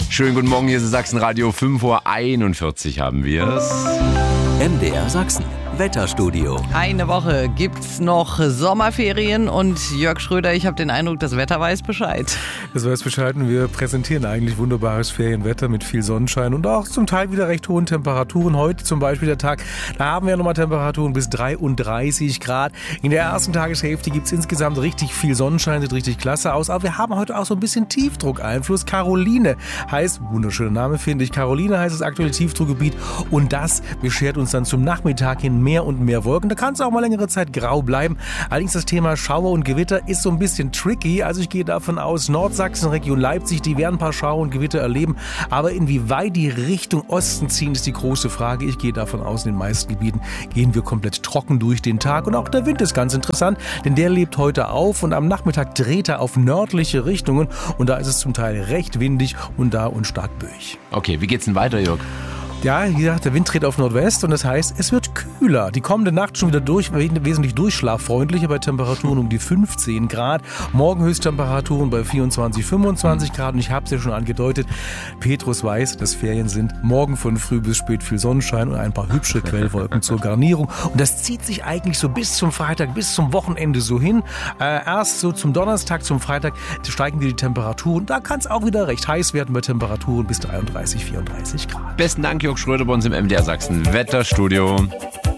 Schönen guten Morgen, hier ist Sachsenradio, 5:41 Uhr haben wir es. MDR Sachsen, Wetterstudio. Eine Woche gibt's noch Sommerferien und Jörg Schröder, ich habe den Eindruck, das Wetter weiß Bescheid. Das weiß Bescheid und wir präsentieren eigentlich wunderbares Ferienwetter mit viel Sonnenschein und auch zum Teil wieder recht hohen Temperaturen. Heute zum Beispiel der Tag, da haben wir nochmal Temperaturen bis 33 Grad. In der ersten Tageshälfte gibt's insgesamt richtig viel Sonnenschein, sieht richtig klasse aus. Aber wir haben heute auch so ein bisschen Tiefdruckeinfluss. Caroline heißt, wunderschöner Name finde ich, Caroline heißt das aktuelle Tiefdruckgebiet und das beschert uns dann zum Nachmittag hin mehr und mehr Wolken. Da kann es auch mal längere Zeit grau bleiben. Allerdings das Thema Schauer und Gewitter ist so ein bisschen tricky. Also ich gehe davon aus, Nordsachsen, Region Leipzig, die werden ein paar Schauer und Gewitter erleben. Aber inwieweit die Richtung Osten ziehen, ist die große Frage. Ich gehe davon aus, in den meisten Gebieten gehen wir komplett trocken durch den Tag. Und auch der Wind ist ganz interessant, denn der lebt heute auf und am Nachmittag dreht er auf nördliche Richtungen. Und da ist es zum Teil recht windig und da und stark böig. Okay, wie geht's denn weiter, Jörg? Ja, wie gesagt, der Wind dreht auf Nordwest und das heißt, es wird kühler. Die kommende Nacht schon wieder wesentlich durchschlaffreundlicher bei Temperaturen um die 15 Grad. Morgen Höchsttemperaturen bei 24, 25 Grad. Und ich habe es ja schon angedeutet, Petrus weiß, dass Ferien sind. Morgen von früh bis spät viel Sonnenschein und ein paar hübsche Quellwolken zur Garnierung. Und das zieht sich eigentlich so bis zum Freitag, bis zum Wochenende so hin. Erst so zum Donnerstag, zum Freitag steigen die Temperaturen. Da kann es auch wieder recht heiß werden bei Temperaturen bis 33, 34 Grad. Besten Dank, Jörg Schröder bei uns im MDR Sachsen Wetterstudio.